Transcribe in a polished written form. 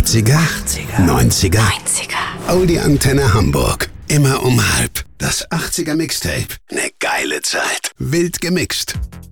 80er, 90er, Audi Antenne Hamburg. Immer um 1:30. Das 80er Mixtape. Ne geile Zeit. Wild gemixt.